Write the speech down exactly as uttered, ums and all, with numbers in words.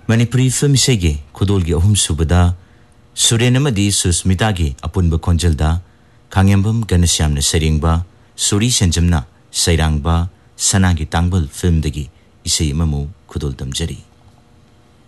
Manipuri film इसेगी खुदोलगी अहुम सुबदा Suren अमदी सुस्मितागी अपुनब खोंजलदा Khangembam गणश्यामना सरेंगबा सुरी सेंजमना सैरांगबा सनागी तांगबल film दगी इसे ममु खुदोल तमजरी।